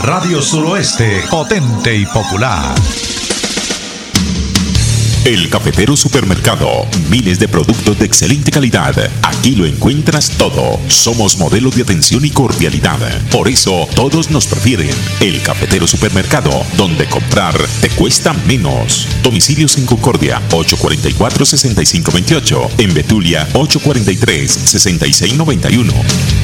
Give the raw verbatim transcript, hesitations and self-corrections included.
Radio Suroeste, potente y popular. El Cafetero Supermercado. Miles de productos de excelente calidad. Aquí lo encuentras todo. Somos modelo de atención y cordialidad. Por eso todos nos prefieren. El Cafetero Supermercado, donde comprar te cuesta menos. Domicilios en Concordia, ocho cuarenta y cuatro, sesenta y cinco veintiocho. En Betulia, ocho cuarenta y tres, sesenta y seis noventa y uno.